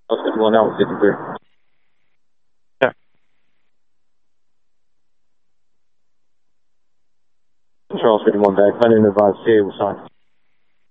Charles 51 Alpha 53. Yeah. Charles 51 back. I didn't advise CA was signed.